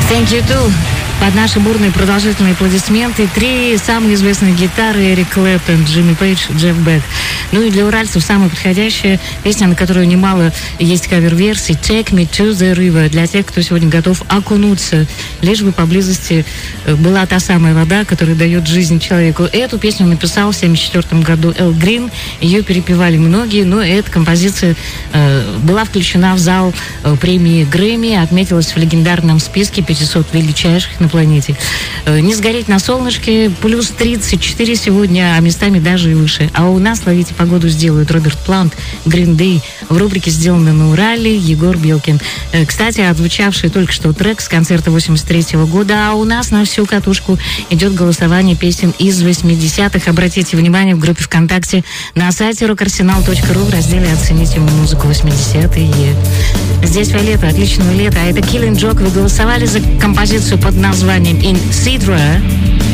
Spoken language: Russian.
Thank you too. Под наши бурные продолжительные аплодисменты три самые известные гитары: Эрик Клэптон, Джимми Пейдж, Джефф Бек. Ну и для уральцев самая подходящая песня, на которую немало есть кавер-версий, Take Me to the River, для тех, кто сегодня готов окунуться, лишь бы поблизости была та самая вода, которая дает жизнь человеку. Эту песню написал в 1974 году Эл Грин, ее перепевали многие, но эта композиция была включена в зал премии Грэмми, отметилась в легендарном списке 500 величайших на планете. Не сгореть на солнышке, плюс 34 сегодня, а местами даже и выше. А у нас «Ловите погоду» сделают Роберт Плант, Green Day. В рубрике «Сделано на Урале» Егор Белкин. Кстати, отзвучавший только что трек с концерта 83-го года, а у нас на всю катушку идет голосование песен из 80-х. Обратите внимание в группе ВКонтакте на сайте rockarsenal.ru в разделе «Оцените музыку 80-е». Здесь Виолетта, отличного лета. А это Killing Joke. Вы голосовали за композицию под названием In Sidra.